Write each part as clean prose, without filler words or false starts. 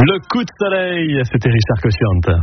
Le coup de soleil, c'était Richard Cochiante.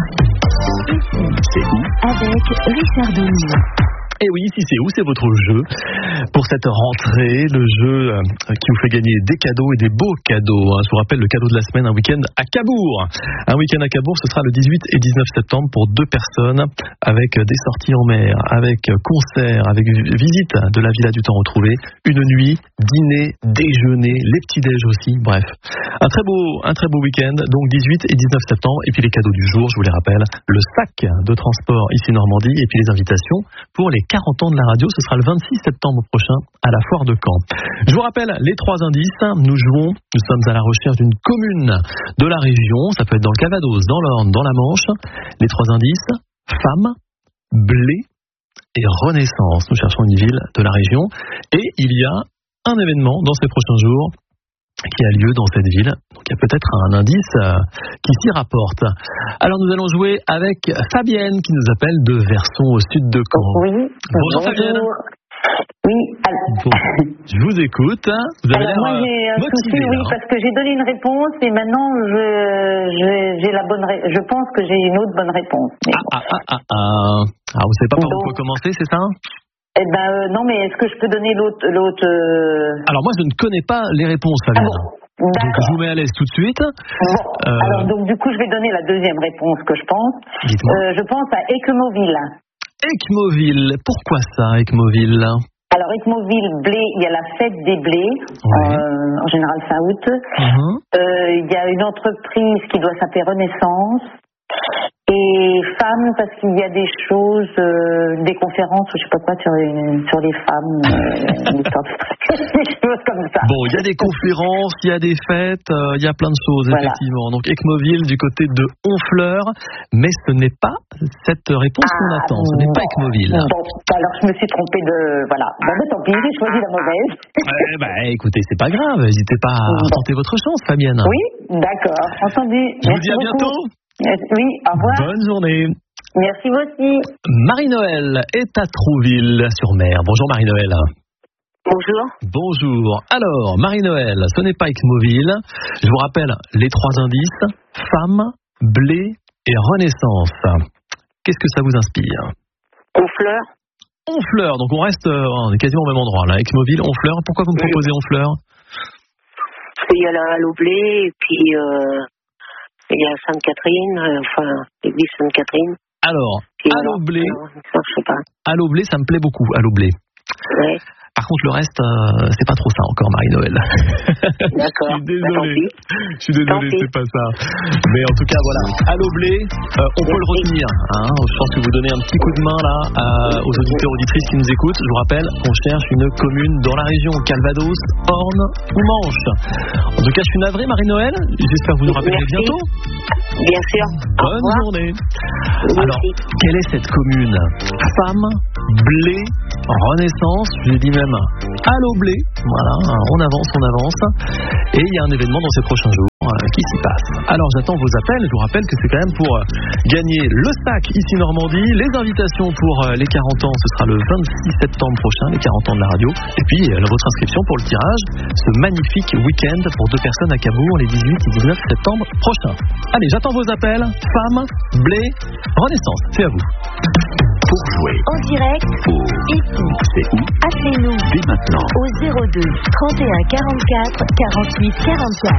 C'est où? Avec Richard Denis. Et oui, ici c'est où? C'est votre jeu pour cette rentrée, le jeu qui vous fait gagner des cadeaux et des beaux cadeaux. Je vous rappelle le cadeau de la semaine, un week-end à Cabourg. Un week-end à Cabourg, ce sera le 18 et 19 septembre pour 2 personnes, avec des sorties en mer, avec concert, avec visite de la Villa du Temps Retrouvé, une nuit, dîner, déjeuner, les petits-déj aussi, bref. Un très beau week-end, donc 18 et 19 septembre, et puis les cadeaux du jour, je vous les rappelle, le sac de transport ici Normandie, et puis les invitations pour les 40 ans de la radio, ce sera le 26 septembre prochain à la foire de Caen. Je vous rappelle les 3 indices. Nous sommes à la recherche d'une commune de la région, ça peut être dans le Calvados, dans l'Orne, dans la Manche. Les 3 indices, femme, blé et renaissance. Nous cherchons une ville de la région et il y a un événement dans ces prochains jours qui a lieu dans cette ville. Donc il y a peut-être un indice qui s'y rapporte. Alors nous allons jouer avec Fabienne qui nous appelle de Verson au sud de Caen. Oui. Bonjour Fabienne. Oui. Bon, je vous écoute. Vous avez moi j'ai un souci, oui, parce que j'ai donné une réponse et maintenant j'ai la bonne. Je pense que j'ai une autre bonne réponse. Alors vous savez pas par où commencer, c'est ça? Eh ben non, mais est-ce que je peux donner l'autre Alors moi je ne connais pas les réponses, Fabienne. Donc je vous mets à l'aise tout de suite. Bon. Alors donc du coup je vais donner la deuxième réponse que je pense. Dites-moi. Je pense à Équemoville. Équemoville. Pourquoi ça, Équemoville? Alors Équemoville, blé, il y a la fête des blés, en général fin août. Il y a une entreprise qui doit s'appeler Renaissance. Et femmes, parce qu'il y a des choses, des conférences, ou je sais pas quoi, sur les femmes, des choses comme ça. Bon, il y a des conférences, il y a des fêtes, il y a plein de choses, voilà. Effectivement. Donc Équemoville du côté de Honfleur, mais ce n'est pas cette réponse qu'on attend, ce n'est pas Équemoville. Bon, alors je me suis trompée de... Voilà. Bon, mais tant pis, j'ai choisi la mauvaise. Écoutez, c'est pas grave, n'hésitez pas à tenter votre chance, Fabienne. Oui, d'accord, entendu. Je vous dis à bientôt. Oui, au revoir. Bonne journée. Merci vous aussi. Marie-Noël est à Trouville-sur-Mer. Bonjour Marie-Noël. Bonjour. Bonjour. Alors, Marie-Noël, ce n'est pas Équemoville. Je vous rappelle les 3 indices. Femme, blé et renaissance. Qu'est-ce que ça vous inspire? Honfleur. Honfleur. Donc on est quasiment au même endroit là. Équemoville, Honfleur. Pourquoi vous me proposez Honfleur? Il y a la blé et puis... il y a Sainte-Catherine, l'église Sainte-Catherine. Alors, à l'Aublé, à l'Aublé, ça me plaît beaucoup, à l'Aublé. Ouais. Par contre, le reste, c'est pas trop ça encore, Marie-Noël. D'accord. Je suis désolé, c'est pas ça. Mais en tout cas, voilà, à l'Aublé, on peut le retenir. Je pense que vous donnez un petit coup de main là aux auditeurs, auditrices qui nous écoutent. Je vous rappelle, on cherche une commune dans la région Calvados, Orne ou Manche. En tout cas, je suis navré, Marie-Noël. J'espère que vous nous rappellerez bientôt. Bien sûr. Bonne journée. Alors, quelle est cette commune? Femme, blé, renaissance, je dis même à l'Aublé. Voilà, on avance. Et il y a un événement dans ces prochains jours qui s'y passe. Alors j'attends vos appels. Je vous rappelle que c'est quand même pour gagner le sac ici Normandie. Les invitations pour les 40 ans, ce sera le 26 septembre prochain, les 40 ans de la radio. Et puis votre inscription pour le tirage, ce magnifique week-end pour 2 personnes à Cabourg les 18 et 19 septembre prochains. Allez, j'attends vos appels. Femme, blé, renaissance. C'est à vous. Pour jouer en direct, ici, c'est où? Appelez-nous dès maintenant au 02 31 44 48 44.